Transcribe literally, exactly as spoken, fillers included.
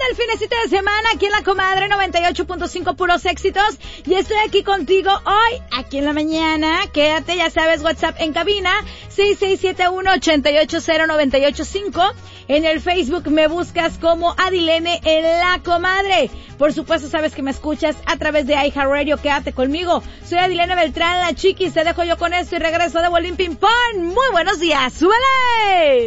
el finecito de semana aquí en La Comadre noventa y ocho punto cinco, puros éxitos. Y estoy aquí contigo hoy, aquí en la mañana. Quédate, ya sabes, WhatsApp en cabina seis seis siete uno, ocho ocho cero, nueve ocho cinco. En el Facebook me buscas como Adilene en La Comadre. Por supuesto, sabes que me escuchas a través de iHeartRadio. Quédate conmigo. Soy Adilene Beltrán, la chiquis. Te dejo yo con esto y regreso de Bolín Ping Pong. Muy buenos días. ¡Súbele!